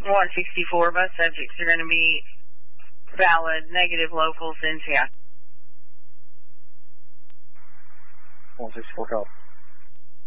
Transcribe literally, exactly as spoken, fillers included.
one sixty-four, both subjects are going to be valid negative locals in Seattle. one sixty-four, call.